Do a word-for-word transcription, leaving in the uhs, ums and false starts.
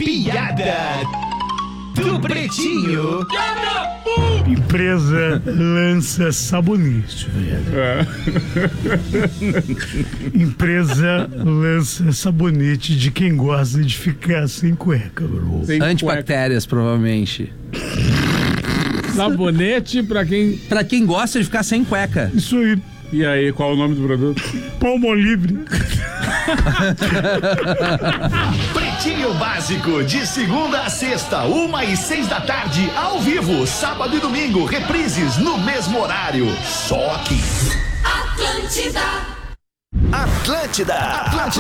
piada do Pretinho. Empresa lança sabonete, velho. Empresa lança sabonete de quem gosta de ficar sem cueca, bro. Sem Antibactérias, provavelmente. Sabonete pra quem... Pra quem gosta de ficar sem cueca. Isso aí, E aí, qual o nome do produto? Palmolive. Pretinho Básico, de segunda a sexta, uma e seis da tarde, ao vivo, sábado e domingo, reprises no mesmo horário. Só aqui. Atlântida. Atlântida. Atlântida.